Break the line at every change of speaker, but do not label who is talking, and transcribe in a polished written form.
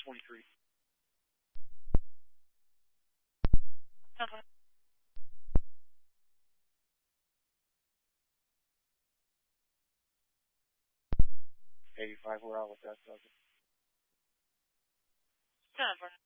23. 85, we're out with that, Douglas.
10.